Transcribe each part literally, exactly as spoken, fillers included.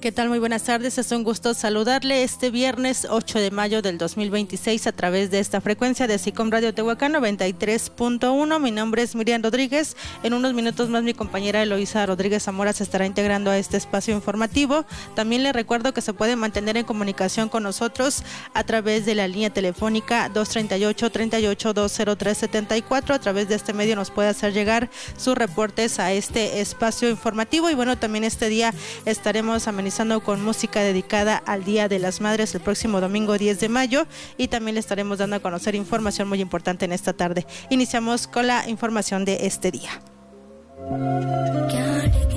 ¿Qué tal? Muy buenas tardes, es un gusto saludarle este viernes ocho de mayo del dos mil veintiséis a través de esta frecuencia de SICOM Radio Tehuacán noventa y tres punto uno. Mi nombre es Miriam Rodríguez. En unos minutos más mi compañera Eloísa Rodríguez Zamora se estará integrando a este espacio informativo. También le recuerdo que se puede mantener en comunicación con nosotros a través de la línea telefónica dos treinta y ocho, treinta y ocho, dos cero tres setenta y cuatro. A través de este medio nos puede hacer llegar sus reportes a este espacio informativo. Y bueno, también este día estaremos amenizando con música dedicada al Día de las Madres el próximo domingo diez de mayo, y también le estaremos dando a conocer información muy importante en esta tarde. Iniciamos con la información de este día. ¡Qué alegría!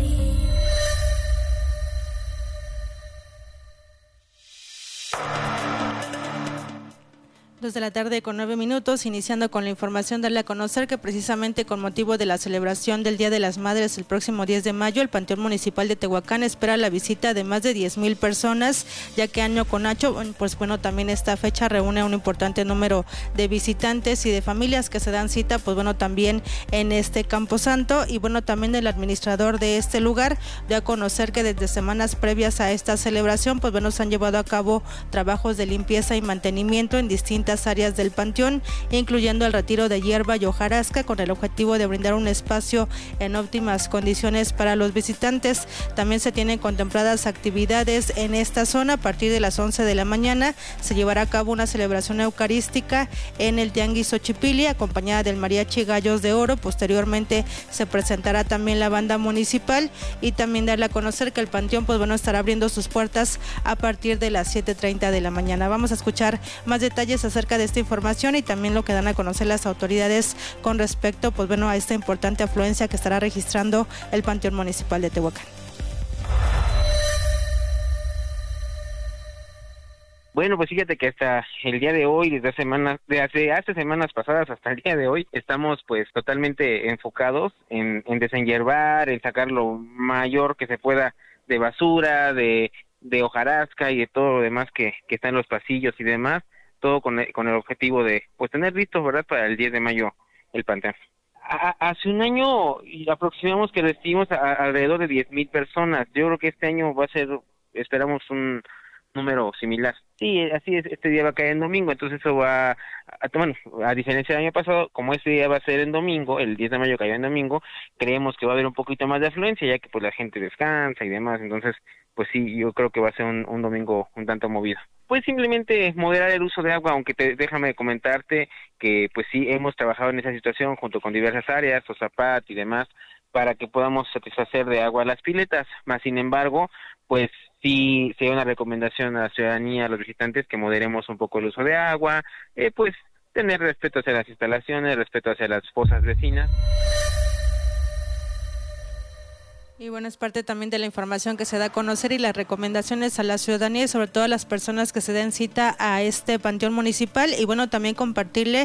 Dos de la tarde con nueve minutos, iniciando con la información, darle a conocer que precisamente con motivo de la celebración del Día de las Madres el próximo diez de mayo, el Panteón Municipal de Tehuacán espera la visita de más de diez mil personas, ya que año con año, pues bueno, también esta fecha reúne un importante número de visitantes y de familias que se dan cita, pues bueno, también en este Camposanto. Y bueno, también el administrador de este lugar dio a conocer que desde semanas previas a esta celebración, pues bueno, se han llevado a cabo trabajos de limpieza y mantenimiento en distintas áreas del panteón, incluyendo el retiro de hierba y hojarasca, con el objetivo de brindar un espacio en óptimas condiciones para los visitantes. También se tienen contempladas actividades en esta zona. A partir de las once de la mañana se llevará a cabo una celebración eucarística en el Tianguis Xochipilli, acompañada del mariachi Gallos de Oro. Posteriormente se presentará también la banda municipal, y también darle a conocer que el panteón, pues bueno, estará abriendo sus puertas a partir de las siete treinta de la mañana. Vamos a escuchar más detalles acerca de esta información y también lo que dan a conocer las autoridades con respecto, pues bueno, a esta importante afluencia que estará registrando el Panteón Municipal de Tehuacán. Bueno, pues fíjate que hasta el día de hoy, desde semanas, de hace, hace semanas pasadas hasta el día de hoy, estamos pues totalmente enfocados en, en desenhierbar, en sacar lo mayor que se pueda de basura, de, de hojarasca y de todo lo demás que, que está en los pasillos y demás, todo con el, con el objetivo de pues tener listos, ¿verdad?, para el diez de mayo el panteón. A, hace un año aproximamos que recibimos a, a alrededor de diez mil personas. Yo creo que este año va a ser, esperamos un número similar. Sí, así es, este día va a caer en domingo, entonces eso va, a, bueno, a diferencia del año pasado, como este día va a ser en domingo, el diez de mayo cayó en domingo, creemos que va a haber un poquito más de afluencia, ya que pues la gente descansa y demás, entonces pues sí, yo creo que va a ser un, un domingo un tanto movido. Pues simplemente moderar el uso de agua, aunque te, déjame comentarte que pues sí hemos trabajado en esa situación junto con diversas áreas, Osapat y demás, para que podamos satisfacer de agua las piletas, más sin embargo, pues sí sería una recomendación a la ciudadanía, a los visitantes, que moderemos un poco el uso de agua, eh, pues tener respeto hacia las instalaciones, respeto hacia las fosas vecinas. Y bueno, es parte también de la información que se da a conocer y las recomendaciones a la ciudadanía y sobre todo a las personas que se den cita a este panteón municipal. Y bueno, también compartirle